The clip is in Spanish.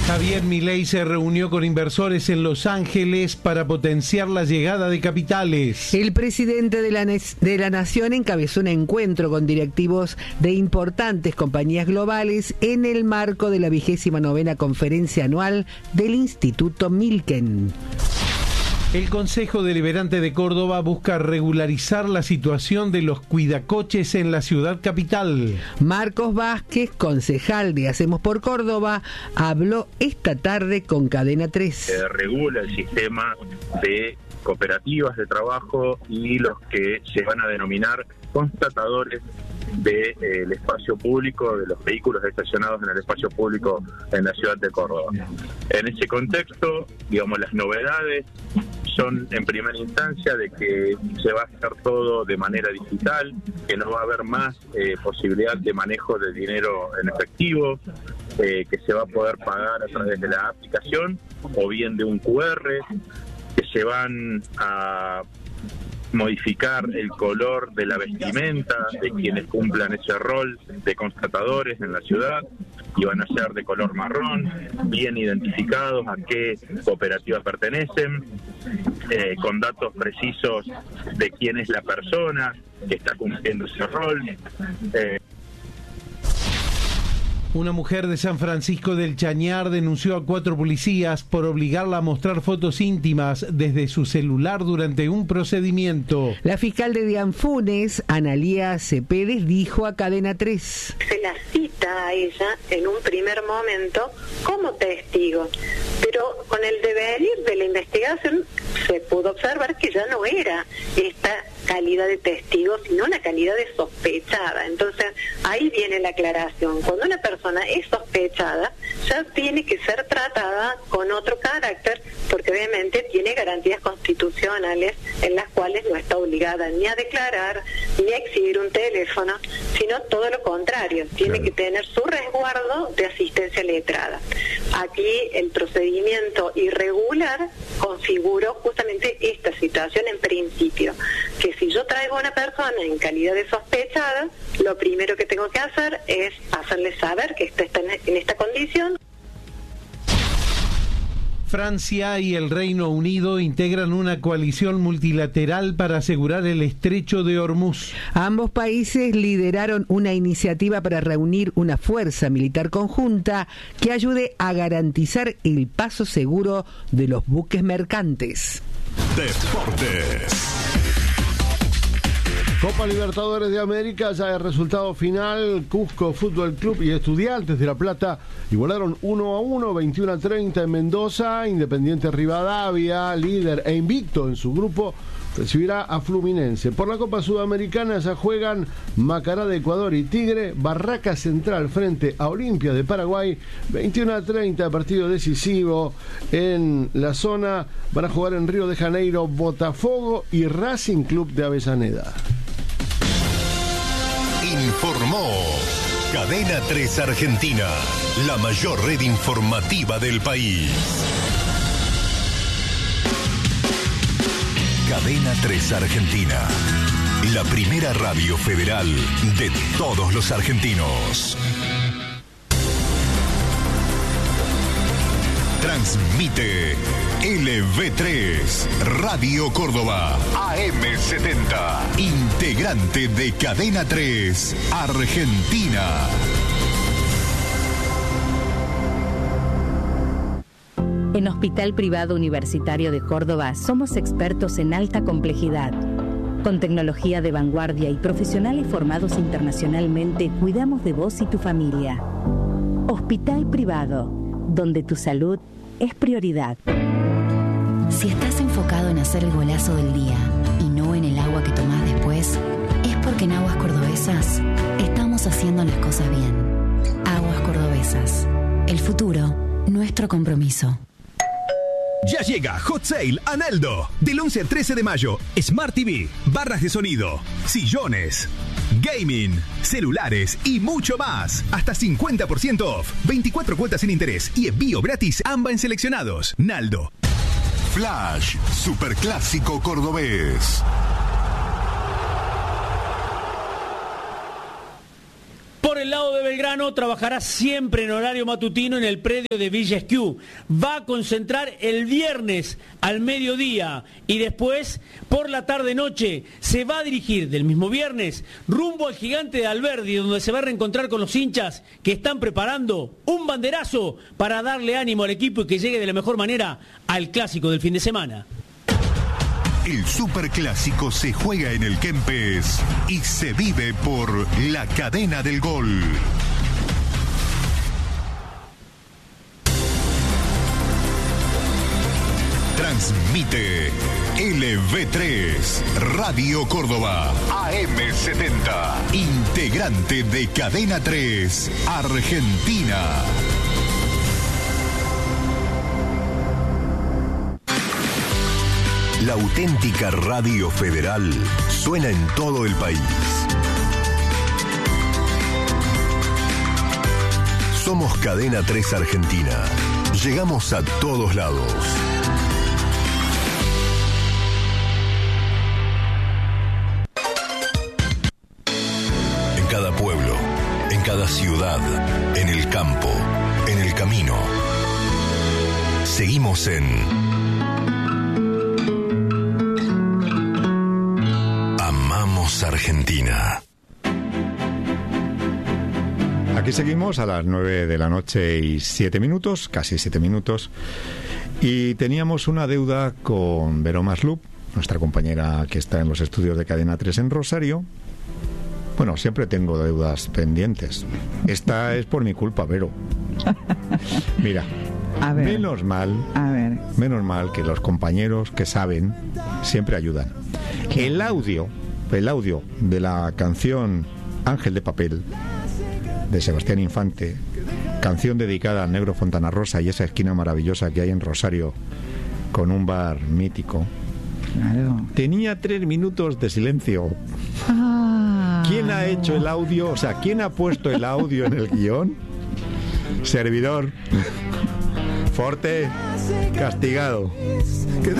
Javier Milei se reunió con inversores en Los Ángeles para potenciar la llegada de capitales. El presidente de la Nación encabezó un encuentro con directivos de importantes compañías globales en el marco de la 29ª conferencia anual del Instituto Milken. El Consejo Deliberante de Córdoba busca regularizar la situación de los cuidacoches en la ciudad capital. Marcos Vázquez, concejal de Hacemos por Córdoba, habló esta tarde con Cadena 3. Regula el sistema de cooperativas de trabajo y los que se van a denominar constatadores del espacio público, de los vehículos estacionados en el espacio público en la ciudad de Córdoba. En ese contexto, digamos, las novedades son en primera instancia de que se va a hacer todo de manera digital, que no va a haber más posibilidad de manejo de dinero en efectivo, que se va a poder pagar a través de la aplicación o bien de un QR, que se van a modificar el color de la vestimenta de quienes cumplan ese rol de constatadores en la ciudad y van a ser de color marrón, bien identificados a qué cooperativa pertenecen, con datos precisos de quién es la persona que está cumpliendo ese rol. Una mujer de San Francisco del Chañar denunció a 4 policías por obligarla a mostrar fotos íntimas desde su celular durante un procedimiento. La fiscal de Dianfunes, Analía Cepedes, dijo a Cadena 3. Se la cita a ella en un primer momento como testigo, pero con el devenir de la investigación se pudo observar que ya no era esta calidad de testigo, sino una calidad de sospechada. Entonces, ahí viene la aclaración. Cuando una persona es sospechada, ya tiene que ser tratada con otro carácter, porque obviamente tiene garantías constitucionales en las cuales no está obligada ni a declarar, ni a exhibir un teléfono, sino todo lo contrario, tiene que tener su resguardo de asistencia letrada. Aquí el procedimiento irregular configuró justamente esta situación en principio, que si yo traigo a una persona en calidad de sospechada, lo primero que tengo que hacer es hacerle saber que está en esta condición. Francia y el Reino Unido integran una coalición multilateral para asegurar el estrecho de Hormuz. Ambos países lideraron una iniciativa para reunir una fuerza militar conjunta que ayude a garantizar el paso seguro de los buques mercantes. Deportes. Copa Libertadores de América, ya el resultado final, Cusco Fútbol Club y Estudiantes de La Plata igualaron 1-1, 21-30 en Mendoza. Independiente Rivadavia, líder e invicto en su grupo, recibirá a Fluminense. Por la Copa Sudamericana ya juegan Macará de Ecuador y Tigre, Barraca Central frente a Olimpia de Paraguay, 21-30, partido decisivo en la zona. Van a jugar en Río de Janeiro Botafogo y Racing Club de Avellaneda. Informó Cadena 3 Argentina, la mayor red informativa del país. Cadena 3 Argentina, la primera radio federal de todos los argentinos. Transmite LV3, Radio Córdoba, AM70, integrante de Cadena 3, Argentina. En Hospital Privado Universitario de Córdoba somos expertos en alta complejidad. Con tecnología de vanguardia y profesionales formados internacionalmente, cuidamos de vos y tu familia. Hospital Privado, donde tu salud es prioridad. Si estás enfocado en hacer el golazo del día y no en el agua que tomás después, es porque en Aguas Cordobesas estamos haciendo las cosas bien. Aguas Cordobesas. El futuro, nuestro compromiso. Ya llega Hot Sale a Naldo. Del 11 al 13 de mayo, Smart TV, barras de sonido, sillones, gaming, celulares y mucho más. Hasta 50% off, 24 cuotas sin interés y envío gratis AMBA en seleccionados. Naldo. Flash, superclásico cordobés. Por el lado de Belgrano trabajará siempre en horario matutino en el predio de Villa Esquiú. Va a concentrar el viernes al mediodía y después, por la tarde-noche, se va a dirigir del mismo viernes rumbo al Gigante de Alberdi, donde se va a reencontrar con los hinchas que están preparando un banderazo para darle ánimo al equipo y que llegue de la mejor manera al clásico del fin de semana. El Superclásico se juega en el Kempes y se vive por la cadena del gol. Transmite LV3, Radio Córdoba, AM70, integrante de Cadena 3, Argentina. La auténtica Radio Federal suena en todo el país. Somos Cadena 3 Argentina. Llegamos a todos lados. En cada pueblo, en cada ciudad, en el campo, en el camino. Seguimos en Argentina. Aquí seguimos a las 9 de la noche y 7 minutos, casi 7 minutos, y teníamos una deuda con Vero Maslup, nuestra compañera que está en los estudios de Cadena 3 en Rosario. Bueno, siempre tengo deudas pendientes. Esta es por mi culpa, Vero. Mira, menos mal que los compañeros que saben siempre ayudan. El audio de la canción Ángel de Papel de Sebastián Infante, canción dedicada al negro Fontana Rosa y esa esquina maravillosa que hay en Rosario con un bar mítico, claro, tenía 3 minutos de silencio. ¿Quién ha hecho el audio? O sea, ¿quién ha puesto el audio en el guión? Servidor. Forte, castigado.